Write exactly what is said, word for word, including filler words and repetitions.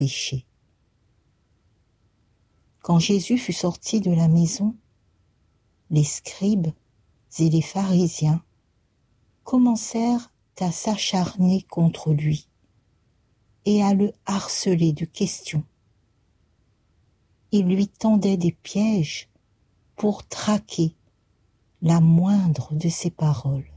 péché. Quand Jésus fut sorti de la maison, les scribes et les pharisiens commencèrent à s'acharner contre lui et à le harceler de questions. Ils lui tendaient des pièges pour traquer la moindre de ses paroles.